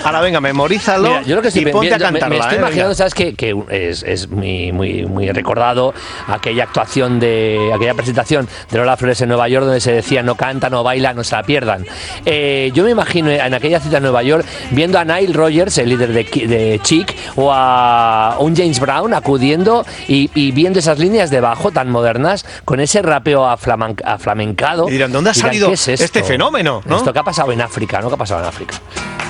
Ahora venga, memorízalo. Mira, yo lo que y ponte a cantarla. Me estoy imaginando, venga. ¿sabes? Que es muy recordado aquella presentación de Lola Flores en Nueva York donde se decía no canta, no baila, no se la pierdan. Yo me imagino en aquella cita en Nueva York viendo a Nile Rodgers, el líder de Chic, o a un James Brown acudiendo y viendo esas líneas de bajo tan modernas con ese rapeo aflamencado. Y dirán, ¿dónde ha salido ¿qué es esto? este fenómeno? ¿No? Esto que ha pasado en África, ¿no? ¿Qué ha pasado en África?